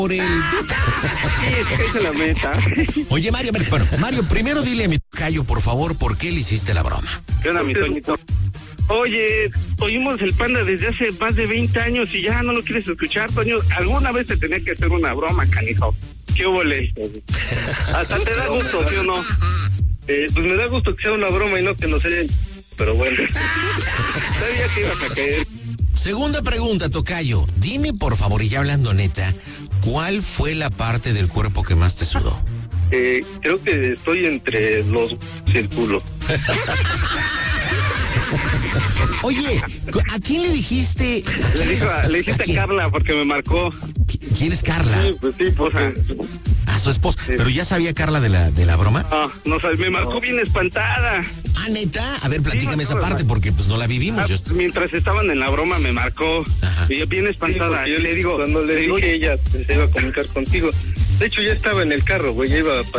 por él. Sí, esa es la meta. Oye, Mario, bueno, Mario, primero dile a mi tocayo, por favor, ¿por qué le hiciste la broma? ¿Qué onda, mi Toñito? Oye, oímos el Panda desde hace más de 20 años y ya no lo quieres escuchar, Toño. Alguna vez te tenía que hacer una broma, canijo. ¿Qué huele? Hasta te da gusto, ¿sí o no? Pues me da gusto que sea una broma y no que nos hayan... Pero bueno. Sabía que ibas a caer. Segunda pregunta, tocayo. Dime, por favor, y ya hablando neta, ¿cuál fue la parte del cuerpo que más te sudó? Creo que estoy entre los y el culo. Oye, ¿a quién le dijiste? Le dijiste a Carla porque me marcó. ¿Quién es Carla? Sí, pues sí, pues... A su esposa. Sí. ¿Pero ya sabía Carla de la broma? No sabes, me marcó bien espantada. Ah, ¿neta? A ver, platícame Sí, esa parte porque pues no la vivimos. Mientras estaban en la broma me marcó. Ajá. Y yo bien espantada. Sí, yo le digo, cuando le dije ella se iba a comunicar contigo. De hecho, ya estaba en el carro, güey, ya iba para